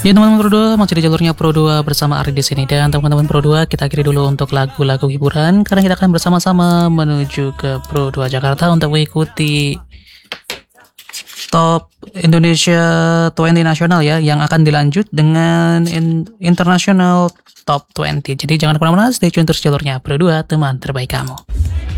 Ya teman-teman Pro 2, masih di jalurnya Pro 2 bersama Ari di sini. Dan teman-teman Pro 2, kita akhiri dulu untuk lagu-lagu hiburan karena kita akan bersama-sama menuju ke Pro 2 Jakarta untuk mengikuti Top Indonesia 20 nasional ya, yang akan dilanjut dengan International Top 20. Jadi jangan kemana-mana, stay tune terus jalurnya Pro 2, teman terbaik kamu.